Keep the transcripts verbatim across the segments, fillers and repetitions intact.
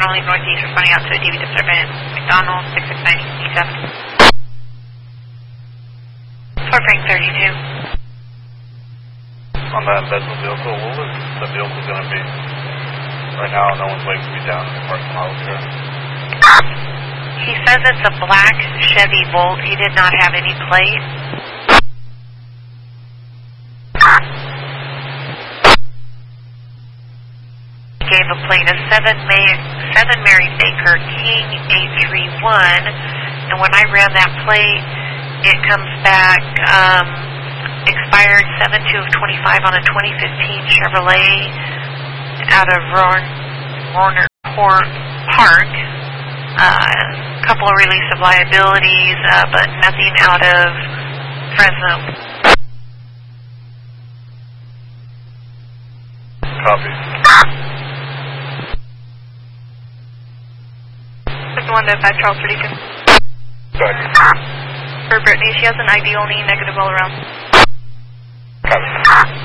Only Northeast responding out to a D V disturbance. McDonald, six six nine E seven. Fort Frank thirty-two. On that embezzled vehicle, what was the vehicle going to be? Right now, no one's waiting to be down in the parking lot here. He says it's a black Chevy Volt. He did not have any plate. He gave a plate of seven Mary Baker King eight three one, and when I ran that plate, it comes back um, expired seven two of twenty-five on a twenty fifteen Chevrolet out of Warner Park. A uh, couple of release of liabilities, uh, but nothing out of Fresno. Copy. This one to five Charles thirty-two. Back. For Brittany, she has an I D only, negative all around. Copy.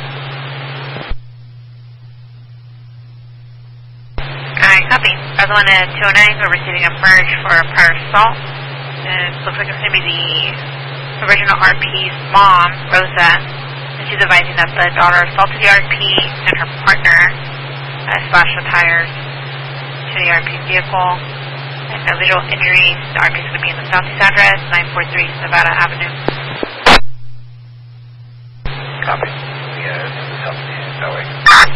Alright, copy. Other one at two oh nine, we're receiving a merge for a prior assault. It looks like it's going to be the original R P's mom, Rosa. And she's advising that the daughter assaulted the R P and her partner uh, slashed the tires to the R P's vehicle. And no visual injuries. The R P is going to be in the southeast address, nine forty-three Nevada Avenue. Copy. Yeah, it's southeast that way.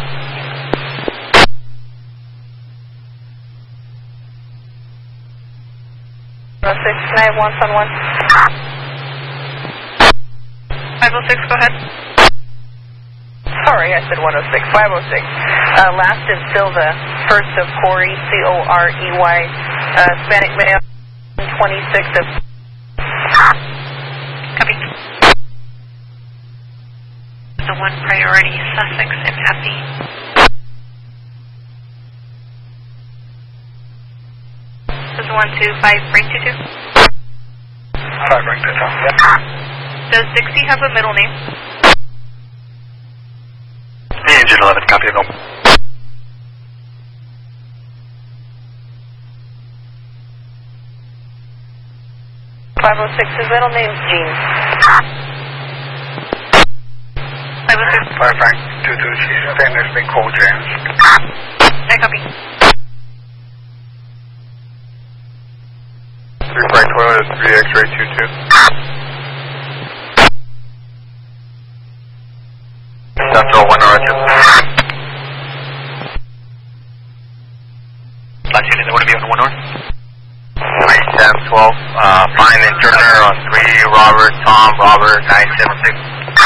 six nine one one one. five oh six, go ahead. Sorry, I said one oh six. five oh six. Uh, last is Silva. First of Corey, C O R E Y. Uh, Hispanic male, twenty-six of... Copy. The one priority, Sussex and Happy. This is one two five Frank two two. five Frank two two. Yeah. Does sixty have a middle name? Engine eleven, copy of them. five oh six, his middle name's Gene. five oh six. five Frank two two, she's staying there, being cold James. I copy. three Frank Toilet, three X-ray two two. Central one Roger. Last unit, they want to be on one north. three Sam twelve, uh, find and Turner on three Robert, Tom, Robert, nine seven six.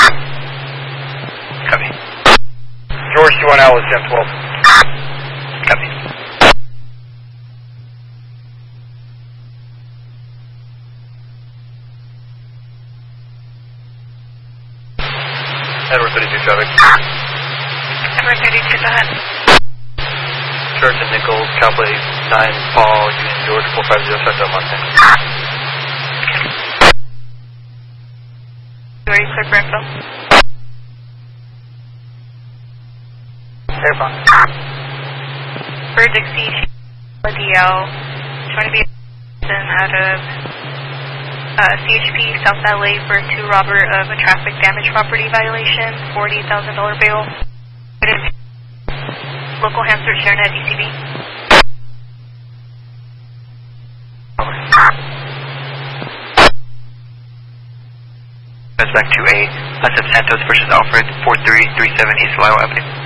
Copy. George two one L is Sam twelve. Copy. Edward thirty-two traffic. Edward thirty-two, go ahead. Church and Nichols, Cowplay nine, Paul, Union George, four five zero, shutdown Mustang. You ready, clear for info? Air bomb. For Dixie, D L, trying to be out of uh, C H P, South L A for two robber of a traffic damage property violation, forty thousand dollars bail. Local Hampshire Sharon at D C B. That's back to a Hudson Santos versus Alfred, four three three seven East Lyle Avenue.